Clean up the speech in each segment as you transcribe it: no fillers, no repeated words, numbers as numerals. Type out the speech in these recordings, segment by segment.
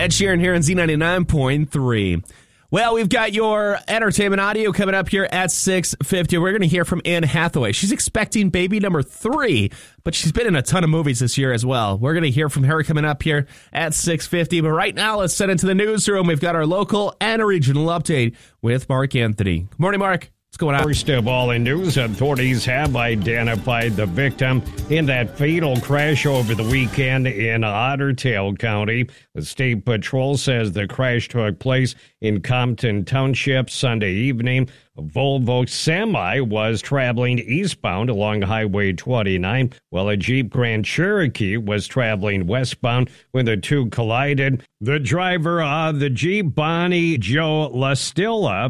Ed Sheeran here on Z99.3. Well, we've got your entertainment audio coming up here at 6:50. We're going to hear from Anne Hathaway. She's expecting baby number 3, but she's been in a ton of movies this year as well. We're going to hear from her coming up here at 6:50. But right now, let's send into the newsroom. We've got our local and regional update with Mark Anthony. Good morning, Mark. What's going on? First of all, in news, authorities have identified the victim in that fatal crash over the weekend in Otter Tail County. The State Patrol says the crash took place in Compton Township Sunday evening. A Volvo semi was traveling eastbound along Highway 29, while a Jeep Grand Cherokee was traveling westbound when the two collided. The driver of the Jeep, Bonnie Joe Lastilla,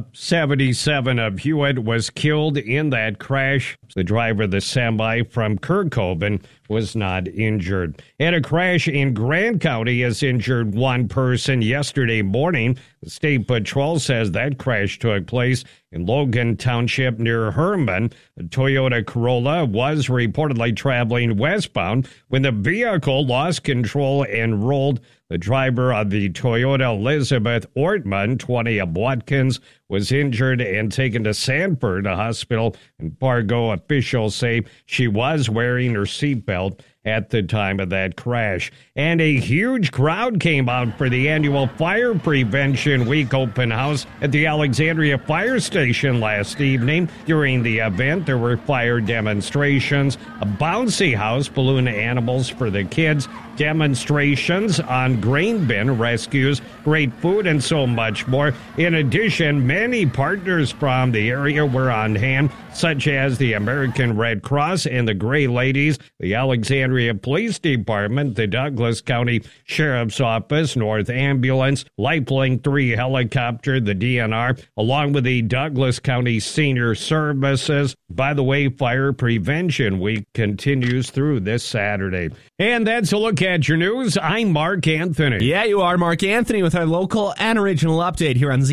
77 of Hewitt, was killed in that crash. The driver of the semi from Kirkhoven was not injured. And a crash in Grant County has injured one person yesterday morning. The State Patrol says that crash took place in Logan Township near Herman. A Toyota Corolla was reportedly traveling westbound when the vehicle lost control and rolled. The driver of the Toyota, Elizabeth Ortman, 20 of Watkins, was injured and taken to Sanford, a hospital in Fargo. Officials say she was wearing her seatbelt at the time of that crash. And a huge crowd came out for the annual Fire Prevention Week open house at the Alexandria Fire Station last evening. During the event, there were fire demonstrations, a bouncy house, balloon animals for the kids, demonstrations on grain bin rescues, great food, and so much more. In addition, many partners from the area were on hand, such as the American Red Cross and the Gray Ladies, the Alexandria Police Department, the Douglas County Sheriff's Office, North Ambulance, Lifelink 3 helicopter, the DNR, along with the Douglas County Senior Services. By the way, Fire Prevention Week continues through this Saturday. And that's a look at your news. I'm Mark Anthony. Yeah, you are Mark Anthony with our local and regional update here on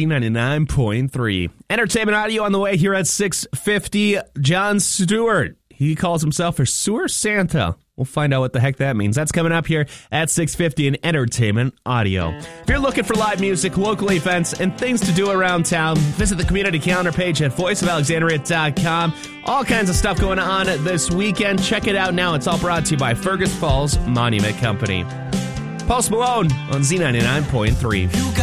Z99.3. Entertainment audio on the way here at 6:50. Jon Stewart. He calls himself a sewer Santa. We'll find out what the heck that means. That's coming up here at 6:50 in entertainment audio. If you're looking for live music, local events, and things to do around town, visit the community calendar page at voiceofalexandria.com. All kinds of stuff going on this weekend. Check it out now. It's all brought to you by Fergus Falls Monument Company. Post Malone on Z99.3.